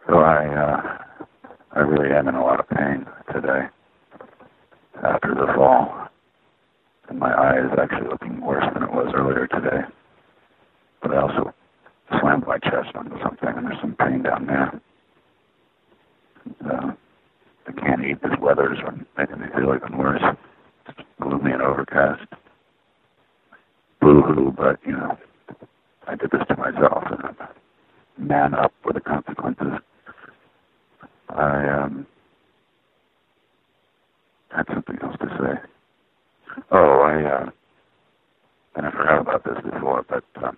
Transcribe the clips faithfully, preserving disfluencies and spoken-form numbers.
So I, uh, I really am in a lot of pain today after the fall. And my eye is actually looking worse than it was earlier today. But I also slammed my chest onto something, and there's some pain down there. Uh, I can't eat. This weather is making me feel even worse. It's gloomy and overcast. Boo-hoo, but, you know, I did this to myself, and I'm man up for the consequences. I, um, had something else to say. Oh, I, uh, and I forgot about this before, but, um,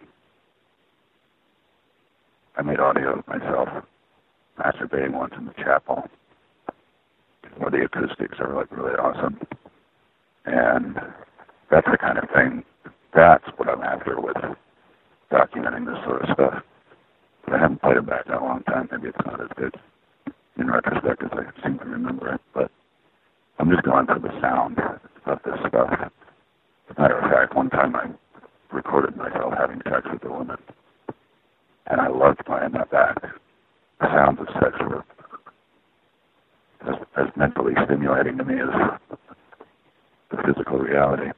I made audio of myself masturbating once in the chapel, where the acoustics are, like, really awesome. And that's the kind of thing, that's what I'm after with documenting this sort of stuff. But I haven't played it back in a long time. Maybe it's not as good in retrospect as I seem to remember it. But I'm just going for the sound of this stuff. As a matter of fact, one time I recorded myself having sex with a woman, and I loved playing that back. The sounds of sex were as, as mentally stimulating to me as the physical reality.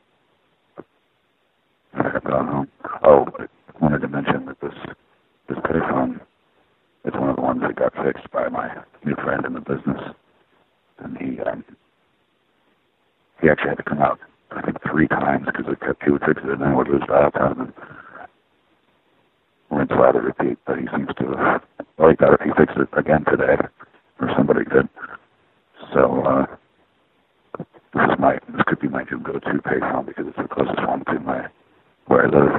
I've gone home. Oh, I wanted to mention that this this payphone, it's one of the ones that got fixed by my new friend in the business, and he um, he actually had to come out, I think, three times because it kept he would fix it and then would lose dial time and rinse, lather, repeat. But he seems to have, well, he got it. He fixed it again today, or somebody did. So uh, this is my this could be my new go-to payphone because it's the closest one to my where I live.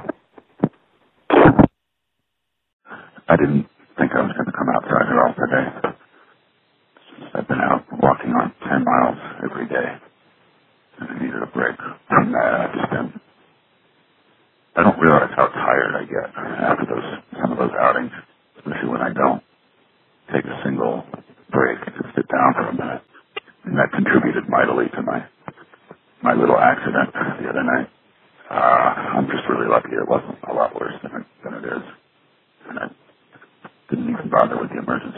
I didn't think I was going to come outside at all today. I've been out walking on ten miles every day, and I needed a break from that. I just been, I don't realize how tired I get after those some of those outings, especially when I don't take a single break to sit down for a minute. And that contributed mightily to my my little accident the other night. Uh, I'm just really lucky it wasn't a lot worse than it, than it is. And I didn't even bother with the emergency